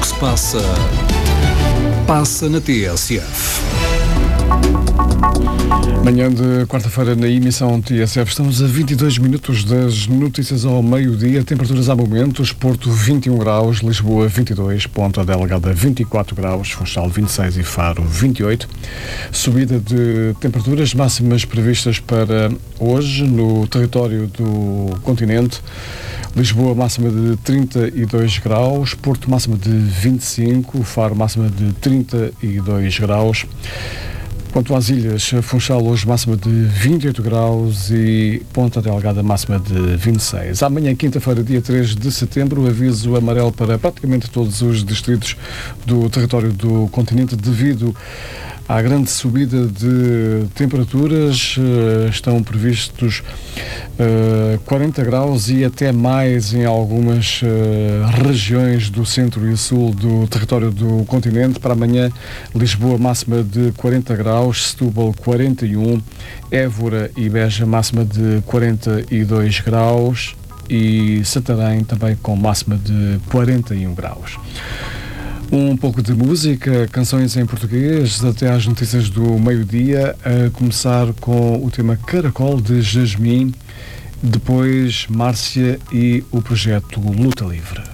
que se passa, passa na TSF. Manhã de quarta-feira na emissão TSF, estamos a 22 minutos das notícias ao meio-dia, temperaturas há momentos, Porto 21 graus, Lisboa 22, Ponta Delgada 24 graus, Funchal 26 e Faro 28. Subida de temperaturas máximas previstas para hoje no território do continente. Lisboa máxima de 32 graus, Porto máxima de 25, Faro máxima de 32 graus. Quanto às ilhas, Funchal hoje máxima de 28 graus e Ponta Delgada máxima de 26. Amanhã, quinta-feira, dia 3 de setembro, aviso amarelo para praticamente todos os distritos do território do continente devido à grande subida de temperaturas. Estão previstos 40 graus e até mais em algumas regiões do centro e sul do território do continente. Para amanhã, Lisboa máxima de 40 graus, Setúbal 41, Évora e Beja máxima de 42 graus e Santarém também com máxima de 41 graus. Um pouco de música, canções em português, até às notícias do meio-dia, a começar com o tema Caracol de Jasmine, depois Márcia e o projeto Luta Livre.